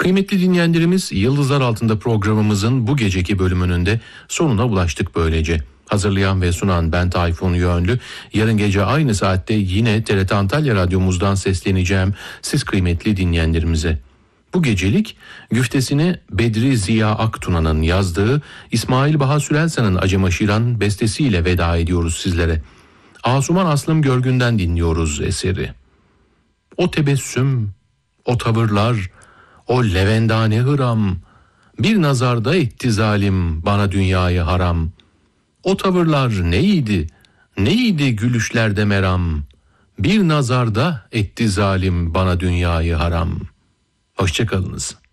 Kıymetli dinleyenlerimiz, Yıldızlar Altında programımızın bu geceki bölümünün de sonuna ulaştık böylece. Hazırlayan ve sunan ben Tayfun Yönlü. Yarın gece aynı saatte yine TRT Antalya Radyomuzdan sesleneceğim siz kıymetli dinleyenlerimize. Bu gecelik güftesini Bedri Ziya Aktuna'nın yazdığı İsmail Baha Sürelsan'ın Acımaşiran bestesiyle veda ediyoruz sizlere. Asuman Aslım Görgün'den dinliyoruz eseri. O tebessüm, o tavırlar, o levendane hıram, bir nazarda etti zalim bana dünyayı haram. O tavırlar neydi, neydi gülüşlerde meram, bir nazarda etti zalim bana dünyayı haram. Hoşçakalınız.